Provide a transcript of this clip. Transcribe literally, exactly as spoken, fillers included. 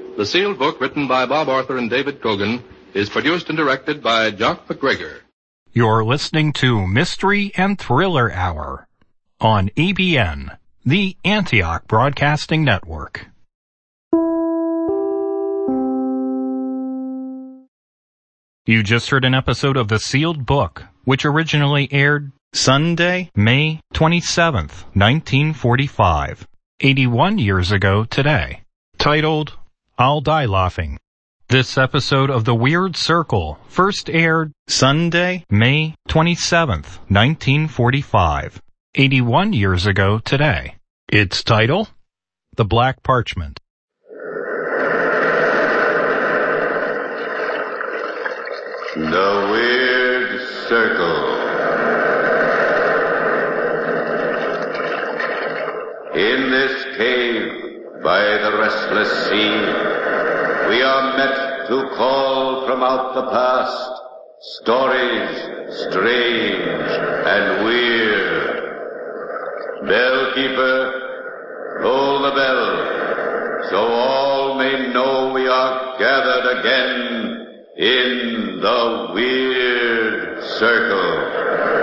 The Sealed Book, written by Bob Arthur and David Cogan, is produced and directed by Jock McGregor. You're listening to Mystery and Thriller Hour on A B N, the Antioch Broadcasting Network. You just heard an episode of The Sealed Book, which originally aired Sunday, May twenty-seventh, nineteen forty-five, eighty-one years ago today, titled I'll Die Laughing. This episode of The Weird Circle first aired Sunday, May twenty-seventh, nineteen forty-five, eighty-one years ago today. Its title, The Black Parchment. The Weird Circle. In this cave by the restless sea, we are met to call from out the past stories strange and weird. Bellkeeper, roll the bell, so all may know we are gathered again in the Weird Circle.